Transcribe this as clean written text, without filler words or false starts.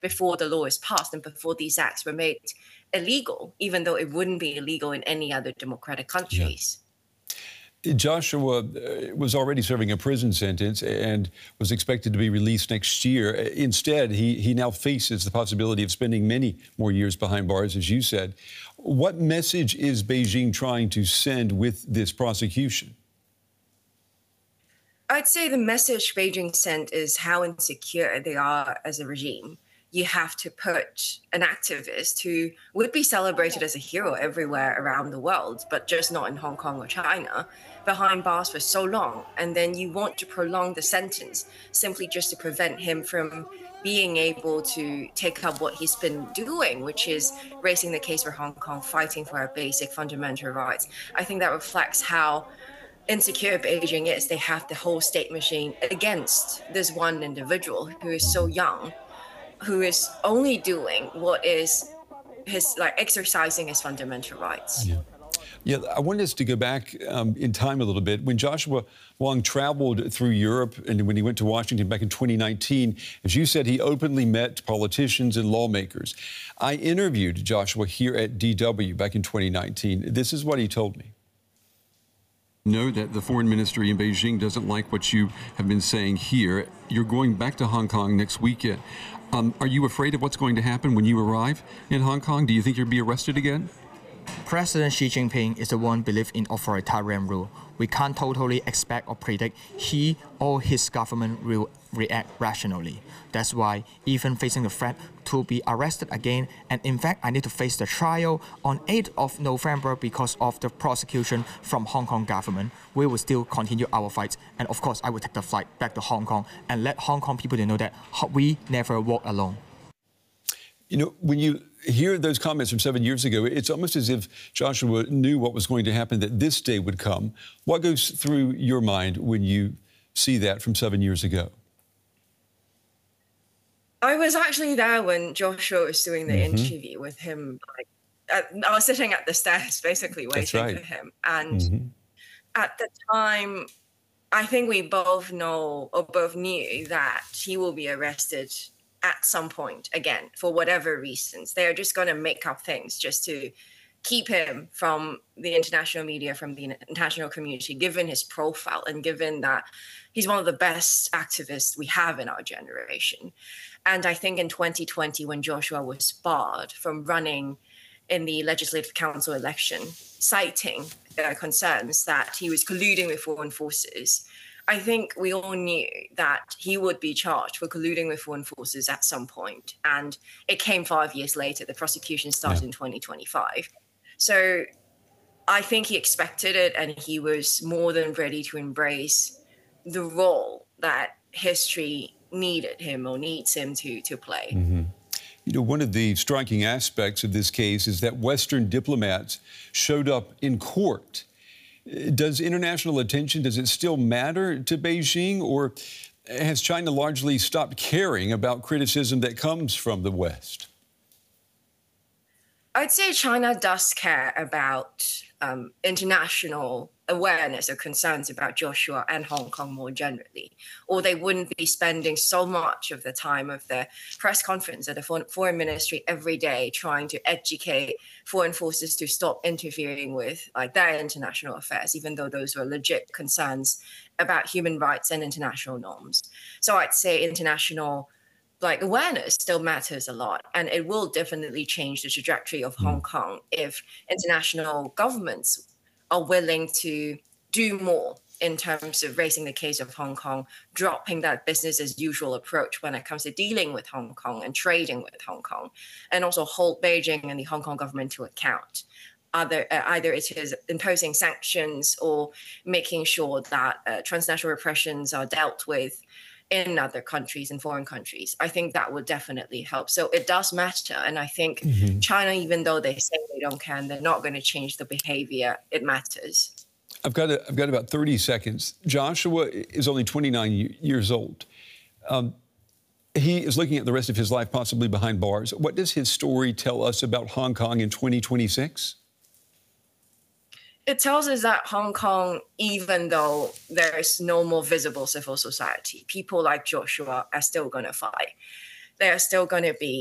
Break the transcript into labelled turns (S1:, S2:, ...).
S1: before the law is passed and before these acts were made illegal, even though it wouldn't be illegal in any other democratic countries.
S2: Joshua was already serving a prison sentence and was expected to be released next year. Instead, he now faces the possibility of spending many more years behind bars, as you said. What message is Beijing trying to send with this prosecution?
S1: I'd say the message Beijing sent is how insecure they are as a regime. You have to put an activist who would be celebrated as a hero everywhere around the world, but just not in Hong Kong or China, behind bars for so long. And then you want to prolong the sentence simply just to prevent him from being able to take up what he's been doing, which is raising the case for Hong Kong, fighting for our basic fundamental rights. I think that reflects how insecure Beijing is. They have the whole state machine against this one individual who is so young, who is only doing what is his, exercising his fundamental rights.
S2: Yeah, I wanted us to go back in time a little bit. When Joshua Wong traveled through Europe and when he went to Washington back in 2019, as you said, he openly met politicians and lawmakers. I interviewed Joshua here at DW back in 2019. This is what he told me. Know that the foreign ministry in Beijing doesn't like what you have been saying here. You're going back to Hong Kong next weekend. Are you afraid of what's going to happen when you arrive in Hong Kong? Do you think you'll be arrested again?
S3: President Xi Jinping is the one believe in authoritarian rule. We can't totally expect or predict he or his government will react rationally. That's why even facing the threat to be arrested again, and in fact I need to face the trial on 8th of November because of the prosecution from Hong Kong government, we will still continue our fight. And of course I will take the flight back to Hong Kong and let Hong Kong people to know that we never walk alone. You know, when you hear those comments from 7 years ago, it's almost as if Joshua knew what was going to happen, that this day would come. What goes through your mind when you see that from 7 years ago?
S1: I was actually there when Joshua was doing the interview with him. I was sitting at the stairs, basically waiting for him. And at the time, I think we both know or both knew that he will be arrested at some point again, for whatever reasons. They are just going to make up things just to keep him from the international media, from the international community, given his profile and given that he's one of the best activists we have in our generation. And I think in 2020, when Joshua was barred from running in the Legislative Council election, citing concerns that he was colluding with foreign forces, I think we all knew that he would be charged for colluding with foreign forces at some point. And it came 5 years later. The prosecution started in 2025. So I think he expected it, and he was more than ready to embrace the role that history needed him or needs him to play.
S2: You know, one of the striking aspects of this case is that Western diplomats showed up in court. Does international attention, does it still matter to Beijing, or has China largely stopped caring about criticism that comes from the West?
S1: I'd say China does care about international awareness or concerns about Joshua and Hong Kong more generally, or they wouldn't be spending so much of the time of the press conference at the foreign ministry every day trying to educate foreign forces to stop interfering with their international affairs, even though those were legit concerns about human rights and international norms. So I'd say international awareness still matters a lot, and it will definitely change the trajectory of Hong Kong if international governments are willing to do more in terms of raising the case of Hong Kong, dropping that business as usual approach when it comes to dealing with Hong Kong and trading with Hong Kong, and also hold Beijing and the Hong Kong government to account. Either it is imposing sanctions or making sure that transnational repressions are dealt with in other countries, in foreign countries. I think that would definitely help. So it does matter. And I think China, even though they say they don't care and they're not going to change the behavior, it matters.
S2: I've got about 30 seconds. Joshua is only 29 years old. He is looking at the rest of his life possibly behind bars. What does his story tell us about Hong Kong in 2026?
S1: It tells us that Hong Kong, even though there is no more visible civil society, people like Joshua are still going to fight. they are still going to be